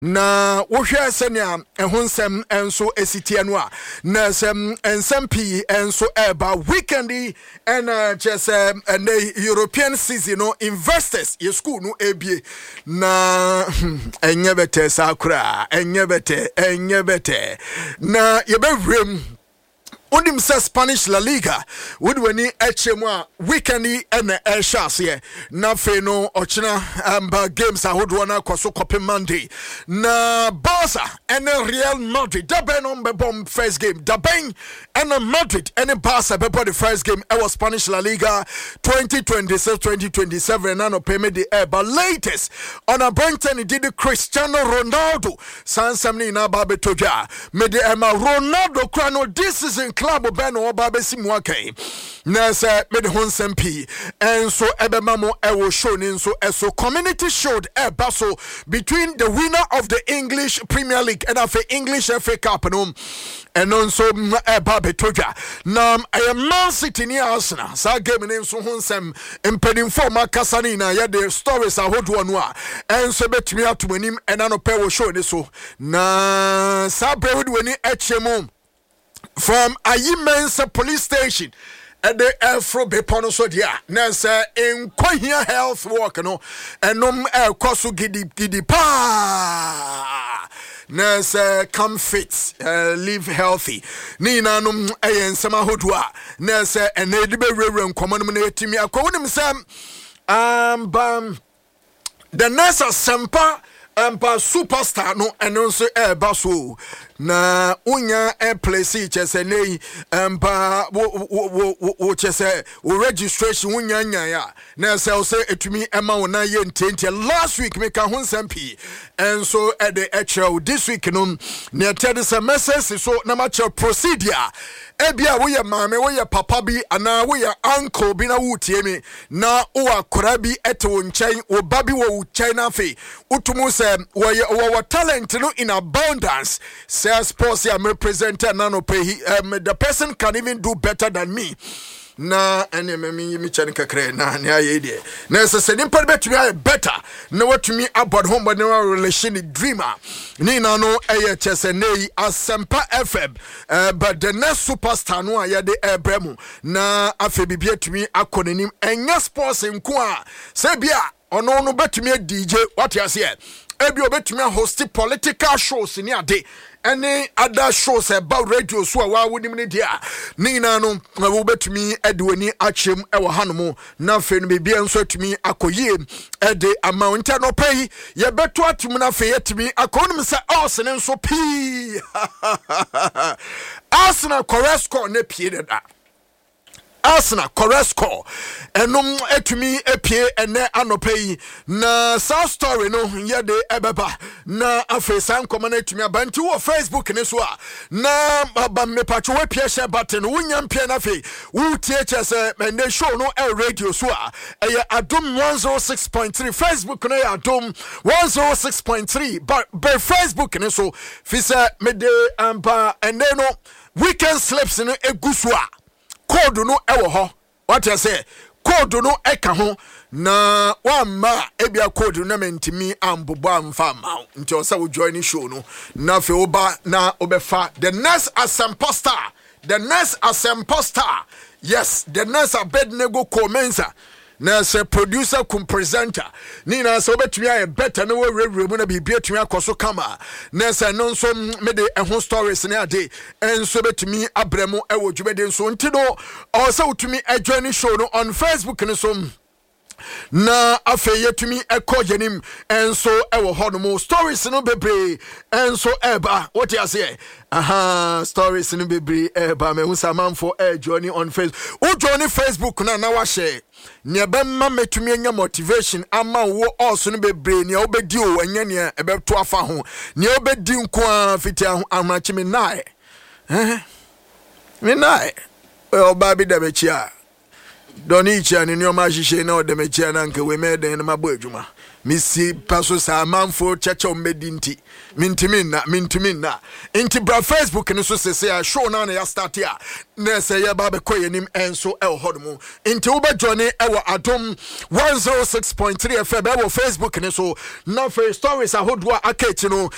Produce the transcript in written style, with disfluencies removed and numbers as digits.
na wohwe senia ehonsem enso esitie no a na sem ensem pi enso eba weekendi and just the European season no investors ye school no ebie na enye bete sakura enye bete na ye bewrem Udim says Spanish La Liga would weni HMA weekendi and Shasye na feno ochina games I would wanna kwaso copy Monday na Barca and Real Madrid daben on bomb first game daben and Madrid and Barca before the first game our Spanish La Liga 2026-2027 nano payment the air but latest on a Brenton did the Cristiano Ronaldo Sansamni na babe toja me the Ronaldo crano this season club ben or babesi mwake na se me de honsem pi enso ebema mo ewo show ni so eso community showed baso between the winner of the English Premier League and of the English FA Cup no and also babe toja na Man City ni Arsenal sa game ni so honsem empedim former kasani na ya the stories ahodo no a enso betumi atomanim enano pe wo show ni so na sa brewed weni echemo from Ayimensa police station at the Afro Bepono Sodia. Nasa in Kohia health work no and kosu gidi pa Nasa come fit live healthy Nina num ayen sama hodwa Nasa and edibe reverend common me akonim sam bam the Nasa Sampa superstar no and also baso na unya place chese nei wo chese wo registration unya nya ya na say etumi ema wona ye ntente last week make a honsampi and so at the actual this week no na tell the message so na match procedure ebia wo ye mame wo ye papa bi ana wo ye uncle bi na wutie mi na wo akora bi ete wo nchen wo babi wo China fe utumu se wo talent no in abundance sports here me presenter nano pay the person can even do better than me na ene me chani kakre na ne ayede na se nimpa betumi better na watumi about home but no relation dreamer ni na no eye chese nei Asempa FM but the next superstar no ayede ebremu na afe bibia tumi akonenim enya sports nko a se bia ono no betumi DJ what you say ebi obetumi host political shows ni ade any other shows about radio so wa wonim ne dia nina no wo betumi edwani achem e wo hanomo na fe no bibia nso atumi akoyie ede amount no pay ye beto atum na fe yetumi akonim se Arsenal nso pi Arsenal correct score na pie da Arsenal correct score enum etumi epie ene anopai na South story no ye de ebeba na afesan komana etumi abanti wo Facebook ne so a na ba me pacho we pie share button wunya mpie na fe wu tie chese me show no radio so a eye Adom 106.3 Facebook no ya Adom 106.3 but Facebook ne so fi se me de ampa ene no weekend slips no eguso a code no ewo ho what I say code no eka ho na wamma ebia code no mentimi ambobo amfa ma nti o say wo join show no na fe oba na obefa the next Asempa star yes the next Abednego Comenza na se producer kum presenter ni na se obetumi aye better na we rewremu na bibia tumi akoso kama na se no nso me de ehon stories na ade enso betumi abremu ewo dwumede nso ntido o se utumi adwani show no on Facebook ne so na afe yetumi ekojenim enso ewo hono stories no bebre enso eba what you say stories no bebre eba me hu samanfo journey on Facebook o journey Facebook na wa share ne bemma metumi anya motivation ama wo also no bebre ne obedi o anya ne ebeto afa ho ne obedi nko a fiti amachi me nai me nai o babi da bechia Doni chani ni omashishe na odemechia na nke we mede na mabo adwuma misi paso sa manfo cheche ombedinti mintimina inti bra Facebook ni so sese ya show na ya start ya na se ya ba be koyenim enso e hodomu inti uba johnny e wa Adom 106.3 FM e wa Facebook ni so na for stories ahodwa akechi no